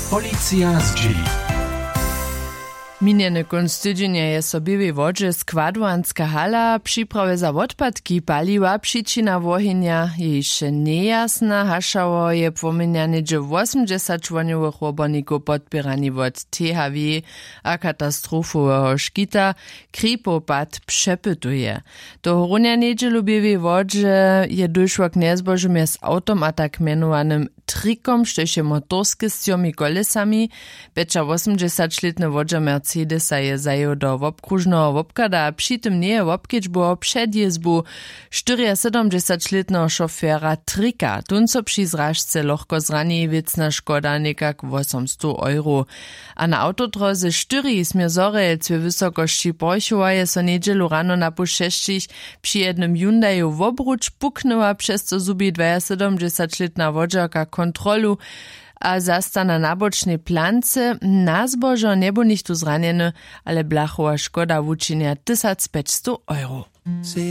Policja z drzwi. Minieny kunst tydzienia je sobiewej wodzie składwanska hala, przyprawy za odpadki paliwa, przyczyna wohynia je jeszcze niejasna, haszało je pomieniane 80 członiowych łoborników podpierani od THW a katastrofowego szkita, kripopad przepytuje. Do runia niedzielu biewej wodzie je doszło k nezbożumie z autom a tak mianowanym trikom, štož je motorske s tjomi kolesami, peča 80-letne vodža Mercedesa je zajel do obkružného obkada a přitom nie je obkeďbo před jezbu 74-letného šoféra trika. Tunco při zražce lohko zraní věcna škoda nekak 800 €. A na autodroze 4 smjer zorejec ve vysokosti Porchova je so nedželu rano na pušeščich při jednym Hyundaiu v obruč puknula, přes co zubi 72-letná vodžaka kontrolu a zastana na bočnej plance. Na zbožo nebo nichtu zranjene, ale blachova škoda wučinia 1500 €.